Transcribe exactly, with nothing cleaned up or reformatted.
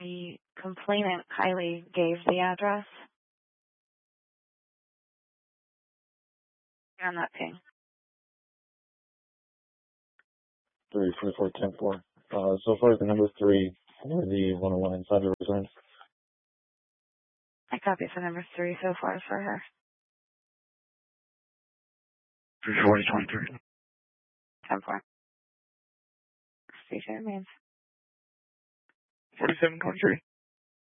the complainant, Kylie, gave the address on that ping. three four four ten four. Uh, so far as the number three for the one oh one Insider residence. I copy for number three so far for her. three forty twenty-three. ten four. Station remains. forty-seven twenty-three.